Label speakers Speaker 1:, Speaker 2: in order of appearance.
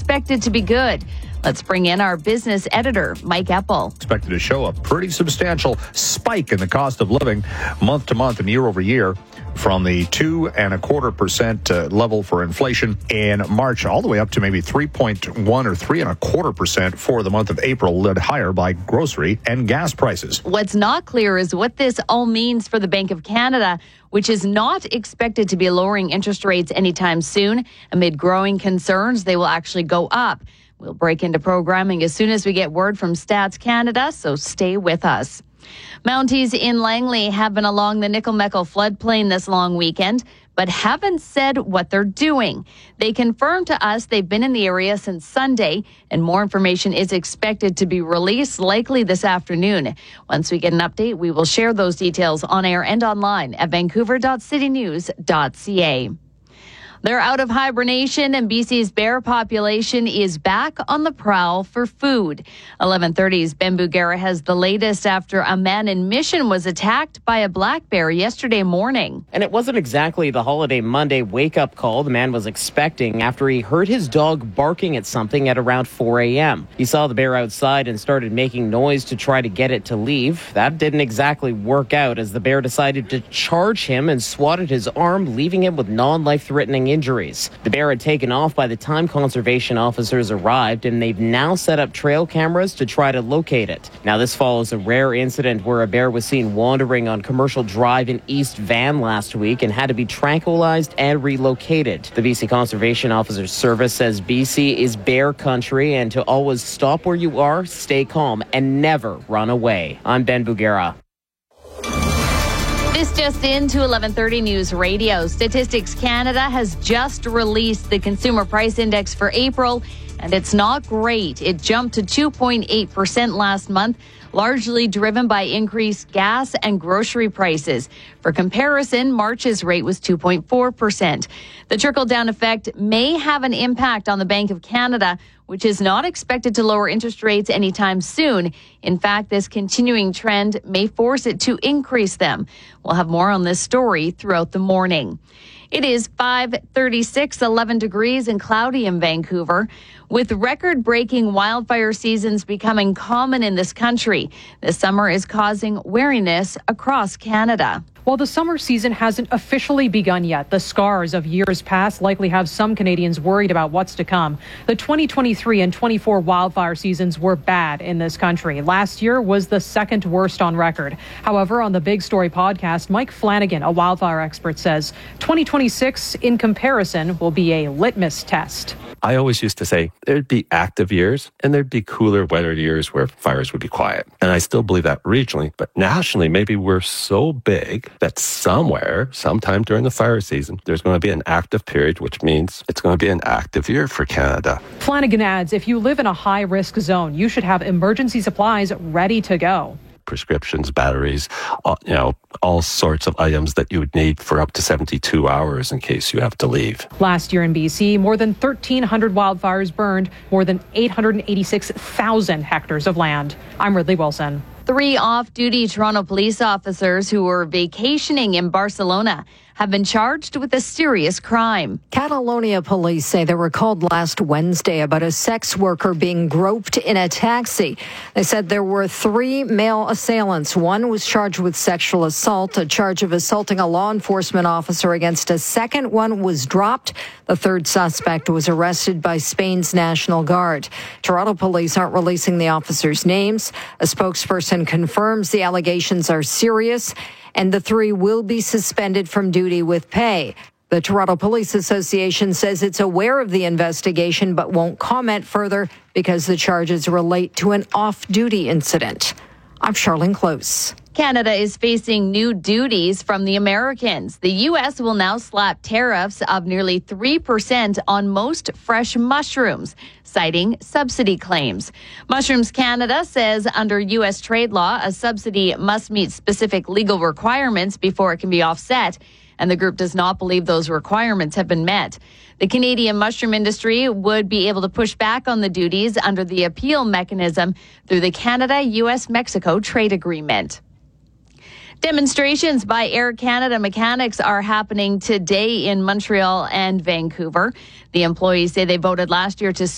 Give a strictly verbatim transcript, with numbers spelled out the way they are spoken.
Speaker 1: expected to be good. Let's bring in our business editor, Mike Eppel.
Speaker 2: Expected to show a pretty substantial spike in the cost of living month to month and year over year, from the two and a quarter percent uh, level for inflation in March all the way up to maybe three point one or three and a quarter percent for the month of April, led higher by grocery and gas prices.
Speaker 1: What's not clear is what this all means for the Bank of Canada, which is not expected to be lowering interest rates anytime soon. Amid growing concerns, they will actually go up. We'll break into programming as soon as we get word from Stats Canada, so stay with us. Mounties in Langley have been along the Nickel-Meckle floodplain this long weekend, but haven't said what they're doing. They confirmed to us they've been in the area since Sunday, and more information is expected to be released likely this afternoon. Once we get an update, we will share those details on air and online at vancouver dot city news dot c a. They're out of hibernation, and B C's bear population is back on the prowl for food. eleven thirty's Ben Bugera has the latest after a man in Mission was attacked by a black bear yesterday morning.
Speaker 3: And it wasn't exactly the holiday Monday wake-up call the man was expecting after he heard his dog barking at something at around four a.m. He saw the bear outside and started making noise to try to get it to leave. That didn't exactly work out, as the bear decided to charge him and swatted his arm, leaving him with non-life-threatening injuries. The bear had taken off by the time conservation officers arrived, and they've now set up trail cameras to try to locate it. Now, this follows a rare incident where a bear was seen wandering on Commercial Drive in East Van last week and had to be tranquilized and relocated. The B C Conservation Officers Service says B C is bear country, and to always stop where you are, stay calm, and never run away. I'm Ben Bugera.
Speaker 1: This just into eleven thirty News Radio. Statistics Canada has just released the Consumer Price Index for April, and it's not great. It jumped to two point eight percent last month, largely driven by increased gas and grocery prices. For comparison, March's rate was two point four percent. The trickle-down effect may have an impact on the Bank of Canada, which is not expected to lower interest rates anytime soon. In fact, this continuing trend may force it to increase them. We'll have more on this story throughout the morning. It is five thirty-six, eleven degrees and cloudy in Vancouver. With record-breaking wildfire seasons becoming common in this country, this summer is causing wariness across Canada.
Speaker 4: While the summer season hasn't officially begun yet, the scars of years past likely have some Canadians worried about what's to come. The twenty twenty-three and twenty-four wildfire seasons were bad in this country. Last year was the second worst on record. However, on the Big Story podcast, Mike Flanagan, a wildfire expert, says twenty twenty-six, in comparison, will be a litmus test.
Speaker 5: I always used to say there'd be active years and there'd be cooler, wetter years where fires would be quiet. And I still believe that regionally, but nationally, maybe we're so big that somewhere, sometime during the fire season, there's going to be an active period, which means it's going to be an active year for Canada.
Speaker 4: Flanagan adds, if you live in a high-risk zone, you should have emergency supplies ready to go.
Speaker 5: Prescriptions, batteries, all, you know, all sorts of items that you would need for up to seventy-two hours in case you have to leave.
Speaker 4: Last year in B C, more than thirteen hundred wildfires burned more than eight hundred eighty-six thousand hectares of land. I'm Ridley Wilson.
Speaker 1: Three off-duty Toronto police officers who were vacationing in Barcelona have been charged with a serious crime.
Speaker 6: Catalonia police say they were called last Wednesday about a sex worker being groped in a taxi. They said there were three male assailants. One was charged with sexual assault. A charge of assaulting a law enforcement officer against a second one was dropped. The third suspect was arrested by Spain's National Guard. Toronto police aren't releasing the officers' names. A spokesperson confirms the allegations are serious, and the three will be suspended from duty with pay. The Toronto Police Association says it's aware of the investigation but won't comment further because the charges relate to an off-duty incident. I'm Charlene Close.
Speaker 1: Canada is facing new duties from the Americans. The U S will now slap tariffs of nearly three percent on most fresh mushrooms, citing subsidy claims. Mushrooms Canada says under U S trade law, a subsidy must meet specific legal requirements before it can be offset, and the group does not believe those requirements have been met. The Canadian mushroom industry would be able to push back on the duties under the appeal mechanism through the Canada-U S Mexico trade agreement. Demonstrations by Air Canada mechanics are happening today in Montreal and Vancouver. The employees say they voted last year to